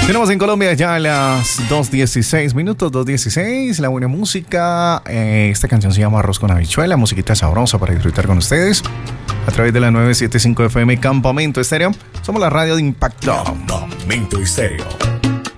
Tenemos en Colombia ya las 2:16 minutos, 2:16, la buena música. Esta canción se llama Arroz con Habichuela, musiquita sabrosa para disfrutar con ustedes a través de la 975 FM Campamento Estéreo. Somos la radio de Impacto. Campamento Estéreo.